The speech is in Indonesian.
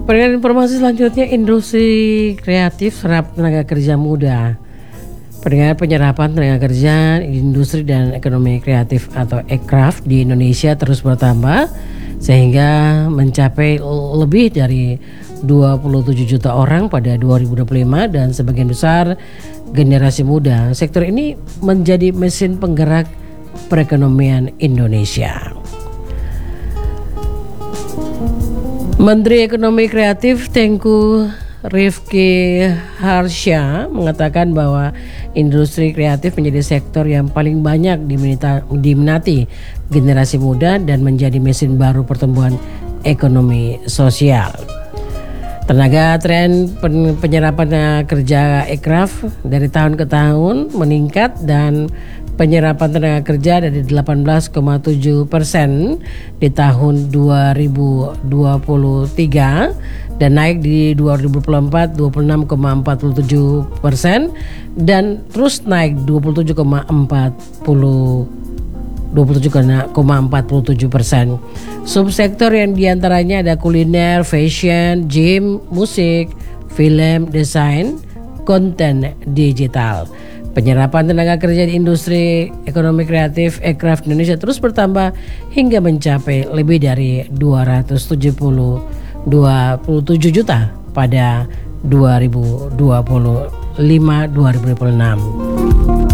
Perkembangan informasi selanjutnya, industri kreatif serap tenaga kerja muda. Perkembangan penyerapan tenaga kerja industri dan ekonomi kreatif atau ekraf di Indonesia terus bertambah sehingga mencapai lebih dari 27 juta orang pada 2025 dan sebagian besar generasi muda. Sektor ini menjadi mesin penggerak perekonomian Indonesia. Menteri Ekonomi Kreatif Tengku Rifki Harsha mengatakan bahwa industri kreatif menjadi sektor yang paling banyak diminati generasi muda dan menjadi mesin baru pertumbuhan ekonomi sosial. Tenaga tren penyerapan kerja ekraf dari tahun ke tahun meningkat dan penyerapan tenaga kerja dari 18,7% di tahun 2023 dan naik di 2024 26,47% dan terus naik 27,47%. Subsektor yang diantaranya ada kuliner, fashion, gym, musik, film, desain, konten digital. Penyerapan tenaga kerja di industri ekonomi kreatif ekraf Indonesia terus bertambah hingga mencapai lebih dari 227 juta pada 2025-2026.